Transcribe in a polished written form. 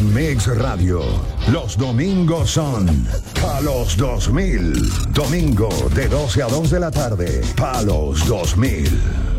Mix Radio. Los domingos son Palos 2000. Domingo de 12 a 2 de la tarde. Palos 2000.